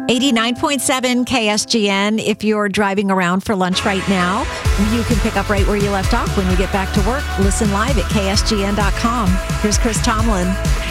89.7 KSGN. If you're driving around for lunch right now, you can pick up right where you left off when you get back to work. Listen live at ksgn.com. Here's Chris Tomlin.